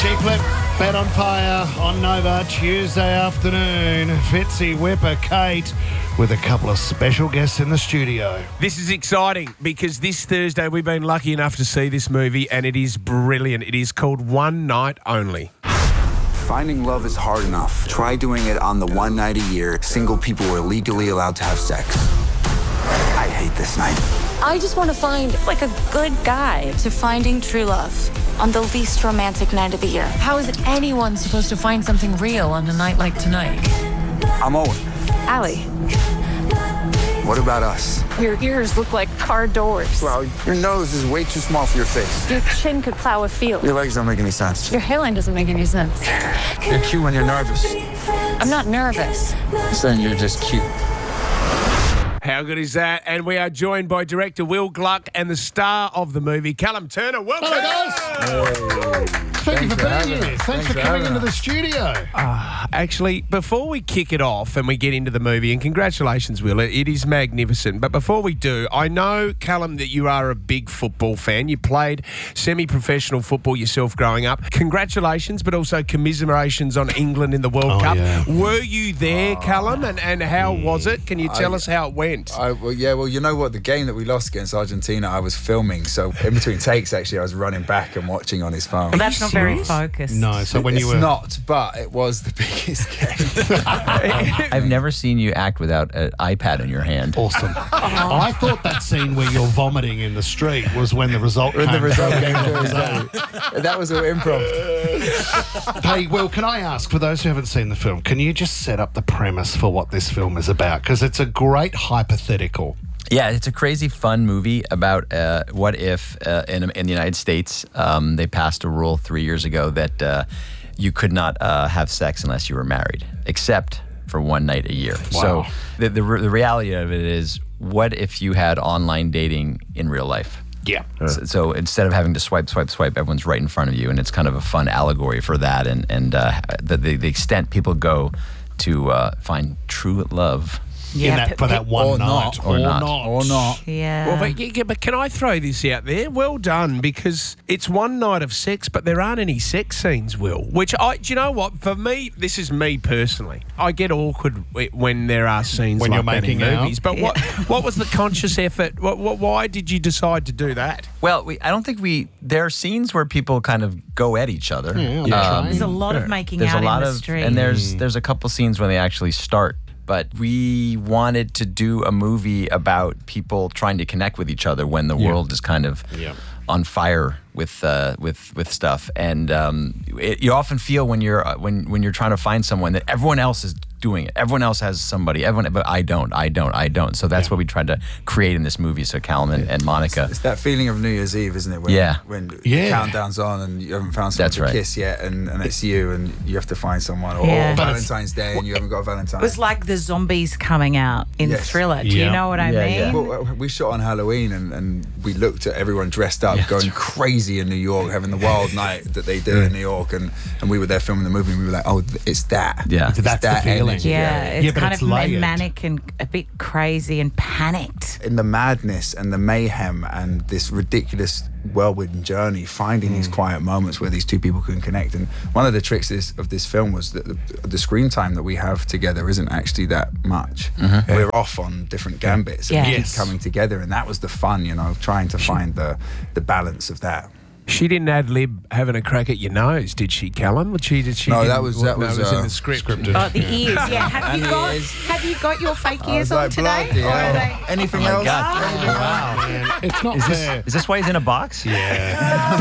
G-Flip, Bet on Fire on Nova Tuesday afternoon. Fitzy, Whipper, Kate with a couple of special guests in the studio. This is exciting because this Thursday we've been lucky enough to see this movie and it is brilliant. It is called One Night Only. Finding love is hard enough. Try doing it on the one night a year single people are legally allowed to have sex. I hate this night. I just want to find, like, a good guy. To finding true love on the least romantic night of the year. How is anyone supposed to find something real on a night like tonight? I'm Owen. Allie, What about us? your ears look like car doors. Well, your nose is way too small for your face. Your chin could plow a field. Your legs don't make any sense. Your hairline doesn't make any sense. You're cute when you're nervous. I'm not nervous. Then you're just cute. How good is that? And we are joined by director Will Gluck and the star of the movie, Callum Turner. Welcome. Hello, guys. Thank you for being here. Thanks for coming into the studio. Actually, before we kick it off and we get into the movie, and congratulations, Will, it is magnificent. But before we do, I know, Callum, that you are a big football fan. You played semi-professional football yourself growing up. Congratulations, but also commiserations on England in the World Cup. Yeah. Were you there, Callum, and how was it? Can you tell us how it went? Well, you know what? The game that we lost against Argentina, I was filming. So in between takes, actually, I was running back and watching on his phone. Well, that's not very focused. No, so when It's you were... not, but it was the biggest game. I've never seen you act without an iPad in your hand. Awesome. I thought that scene where you're vomiting in the street was when the result came. The result through. came through, exactly. That was all improv. Hey, Will, can I ask, for those who haven't seen the film, can you just set up the premise for what this film is about? Because it's a great hypothetical. Yeah, it's a crazy fun movie about what if in the United States they passed a rule 3 years ago that you could not have sex unless you were married, except for one night a year. Wow. So the reality of it is, what if you had online dating in real life? Yeah. So instead of having to swipe, everyone's right in front of you, and it's kind of a fun allegory for that, and the extent people go to find true love. Yeah, for that one or night. not. Or not. Or not. Yeah. Well, but can I throw this out there? Well done, because it's one night of sex, but there aren't any sex scenes, Will. Which do you know what? For me, this is me personally. I get awkward when there are scenes When like you're that making in out? movies. But what was the conscious effort? Why did you decide to do that? Well, I don't think there are scenes where people kind of go at each other. There's a lot of making There's out a lot in the of, street. and there's a couple scenes when they actually start. But we wanted to do a movie about people trying to connect with each other when the world is kind of on fire with stuff. And you often feel when you're trying to find someone that everyone else is doing it. Everyone else has somebody. But I don't. So that's what we tried to create in this movie. So Callum and Monica. It's that feeling of New Year's Eve, isn't it? When countdown's on and you haven't found someone to kiss yet, and it's you, and you have to find someone. Or Valentine's Day and you haven't got a Valentine. It was like the zombies coming out in Thriller. Do you know what I mean? Yeah. Well, we shot on Halloween and we looked at everyone dressed up, going crazy in New York, having the wild night that they do in New York, and we were there filming the movie and we were like, oh, it's that. Yeah. It's That's the feeling. energy. It's but kind it's of layered. manic and a bit crazy and panicked. In the madness and the mayhem and this ridiculous whirlwind journey, finding these quiet moments where these two people can connect. And one of the tricks of this film was that the screen time that we have together isn't actually that much. We're off on different gambits and we keep coming together, and that was the fun, trying to find the balance of that. She didn't ad-lib having a crack at your nose, did she, Callum? No, didn't- that was in the script. Scripted. Oh, the ears. Yeah. Have you got your fake ears on today? bloody Or are hell. they- Anything else? Man, it's not fair. Is this why he's in a box? Yeah.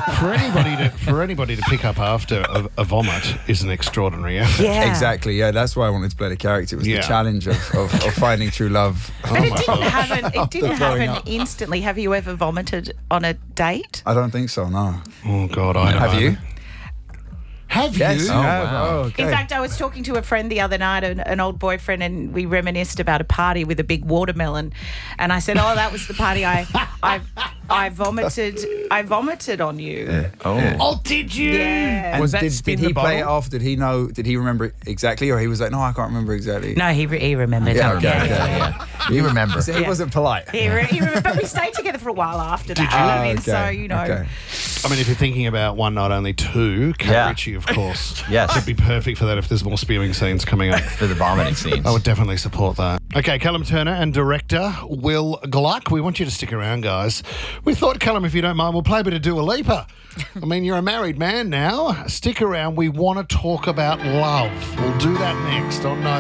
But for anybody to pick up after a vomit is an extraordinary effort. Yeah. Exactly, yeah. That's why I wanted to play the character. It was the challenge of finding true love. But it didn't happen instantly. Have you ever vomited on a date? I don't think so, no. Oh, God, I don't Have know. you? Have Yes, you? you have. wow. Oh, okay. In fact, I was talking to a friend the other night, an old boyfriend, and we reminisced about a party with a big watermelon. And I said, "Oh, that was the party I I vomited on you. Oh, did you? Yeah. And Was that did spin he the play it bottle? off? Did he know? Did he remember it exactly, or he was like, no, I can't remember exactly? No, he remembered. Yeah, okay, Yeah. You remember. So he wasn't polite. He remembered, but we stayed together for a while after that. I mean, so you know. Okay. I mean, if you're thinking about One Night Only 2, Kat Yeah. Ritchie, of course. Yes. Would be perfect for that if there's more spewing scenes coming up. For the vomiting scenes. I would definitely support that. Okay, Callum Turner and director Will Gluck. We want you to stick around, guys. We thought, Callum, if you don't mind, we'll play a bit of Dua Lipa. I mean, you're a married man now. Stick around. We want to talk about love. We'll do that next on No